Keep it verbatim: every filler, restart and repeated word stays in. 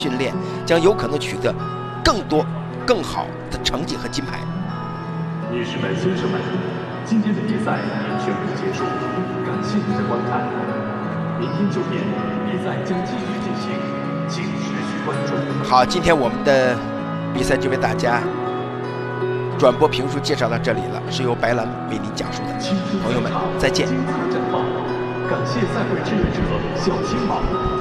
训练，将有可能取得更多、更好的成绩和金牌。 女士们、先生们，今天的比赛已全部结束，感谢您的观看。明天九点，比赛将继续进行，请持续关注。 好，今天我们的比赛就为大家转播评述介绍到这里了，是由白兰为您讲述的。朋友们，再见。 精彩绽放，感谢赛会志愿者小青马。